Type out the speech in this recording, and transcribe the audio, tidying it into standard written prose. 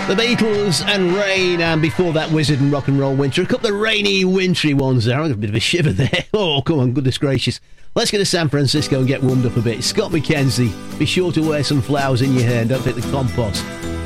The Beatles and Rain, and before that, Wizard and Rock and Roll Winter. A couple of rainy, wintry ones there. I got a bit of a shiver there. Oh, come on, goodness gracious. Let's get to San Francisco and get warmed up a bit. Scott McKenzie, be sure to wear some flowers in your hair and don't take the compost.